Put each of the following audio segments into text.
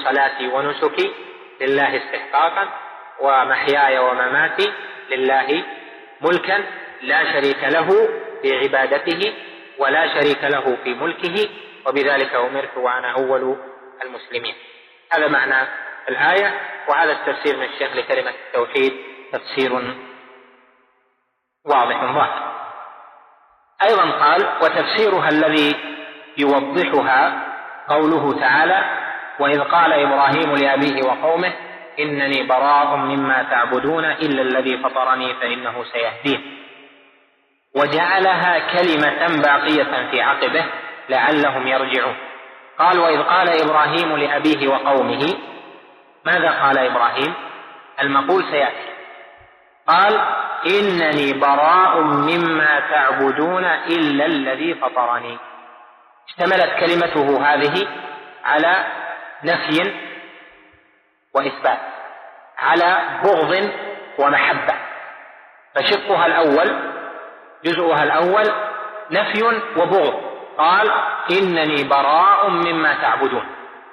صلاتي ونسكي لله استحقاقا، ومحياي ومماتي لله ملكا لا شريك له في عبادته ولا شريك له في ملكه، وبذلك أمرت وأنا أول المسلمين. هذا معنى الآية، وهذا التفسير من الشيخ لكلمة التوحيد تفسير واضح ظاهر. أيضا قال: وتفسيرها الذي يوضحها قوله تعالى: وإذ قال إبراهيم لأبيه وقومه إنني براء مما تعبدون إلا الذي فطرني فإنه سيهدين، وجعلها كلمة باقية في عقبه لعلهم يرجعون. قال: وإذ قال إبراهيم لأبيه وقومه. ماذا قال إبراهيم؟ المقول سيأتي. قال: إنني براء مما تعبدون إلا الذي فطرني. اشتملت كلمته هذه على نفي وإثبات، على بغض ومحبة، فشقها الأول جزءها الأول نفي وبغض. قال: إنني براء مما تعبدون،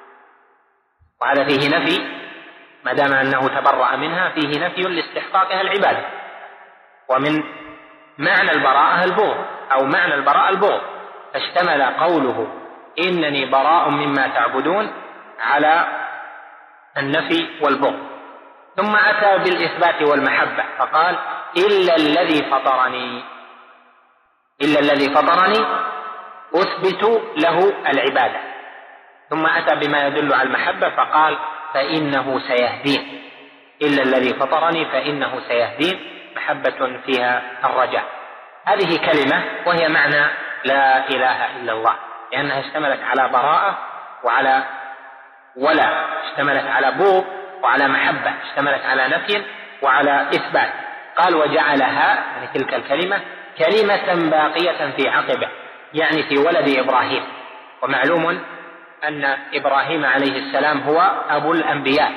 وهذا فيه نفي، ما دام أنه تبرأ منها فيه نفي لاستحقاقها العبادة، ومن معنى البراءة البغض، أو معنى البراءة البغض، فاشتمل قوله إنني براء مما تعبدون على النفي والبغض. ثم أتى بالإثبات والمحبة فقال: إلا الذي فطرني. إلا الذي فطرني أثبت له العبادة. ثم أتى بما يدل على المحبة فقال: فإنه سيهدين. إلا الذي فطرني فإنه سيهدين، محبة فيها الرجاء. هذه كلمة وهي معنى لا إله إلا الله، لأنها اشتملت على براءة وعلى ولا، اشتملت على بغض وعلى محبة، اشتملت على نفي وعلى إثبات. قال: وجعلها، يعني تلك الكلمة، كلمة باقية في عقبه، يعني في ولد إبراهيم. ومعلوم أن إبراهيم عليه السلام هو أبو الأنبياء،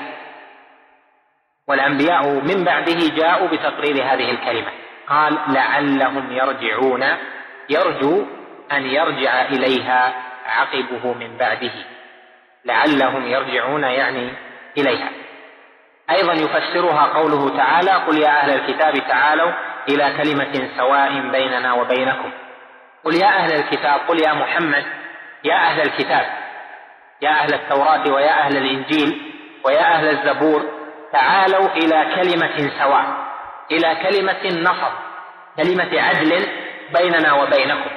والأنبياء من بعده جاءوا بتقرير هذه الكلمة. قال: لعلهم يرجعون، يرجو أن يرجع إليها عقبه من بعده، لعلهم يرجعون يعني إليها. أيضا يفسرها قوله تعالى: قل يا أهل الكتاب تعالوا إلى كلمة سواء بيننا وبينكم. قل يا أهل الكتاب، قل يا محمد يا أهل الكتاب، يا أهل التوراة ويا أهل الإنجيل ويا أهل الزبور، تعالوا إلى كلمة سواء، إلى كلمة نصر، كلمة عدل بيننا وبينكم،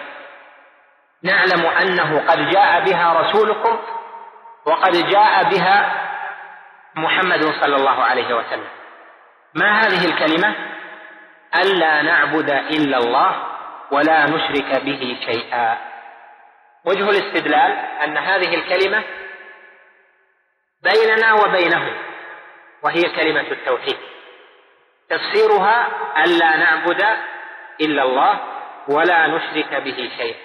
نعلم أنه قد جاء بها رسولكم وقد جاء بها محمد صلى الله عليه وسلم. ما هذه الكلمة؟ ألا نعبد إلا الله ولا نشرك به شيئا. وجه الاستدلال أن هذه الكلمة بيننا وبينهم، وهي كلمة التوحيد. تفسيرها ألا نعبد إلا الله ولا نشرك به شيئا.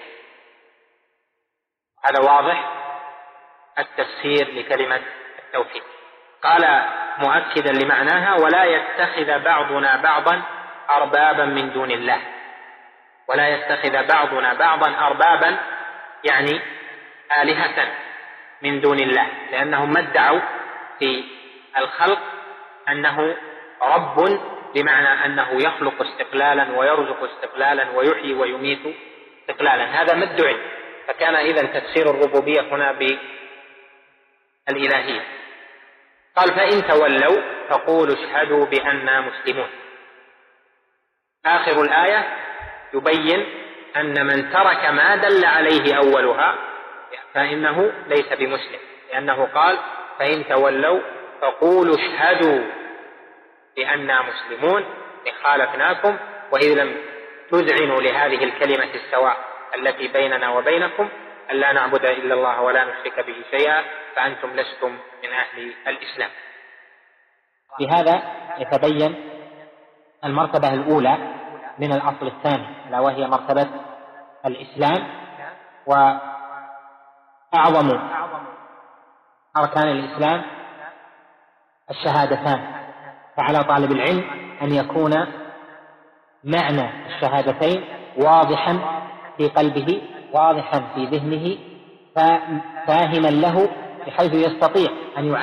هذا واضح التفسير لكلمة التوحيد. قال مؤكدا لمعناها: ولا يتخذ بعضنا بعضا أربابا من دون الله. ولا يتخذ بعضنا بعضا أربابا يعني آلهة من دون الله، لأنهم ما ادعوا في الخلق أنه رب، بمعنى أنه يخلق استقلالا ويرزق استقلالا ويحيي ويميت استقلالا، هذا ما ادعي. فكان إذن تفسير الربوبية هنا بالإلهية. قال: فإن تولوا فقولوا اشهدوا بأننا مسلمون. آخر الآية يبين أن من ترك ما دل عليه أولها فإنه ليس بمسلم، لأنه قال: فإن تولوا فقولوا اشهدوا بأننا مسلمون، خالفناكم، وإذ لم تذعنوا لهذه الكلمة السواء التي بيننا وبينكم ألا نعبد إلا الله ولا نشرك به شيئا فأنتم لستم من أهل الإسلام. بهذا يتبين المرتبة الأولى من الأصل الثاني، ألا وهي مرتبة الإسلام، وأعظم أركان الإسلام الشهادتان. فعلى طالب العلم أن يكون معنى الشهادتين واضحا في قلبه، واضحا في ذهنه، فاهما له بحيث يستطيع أن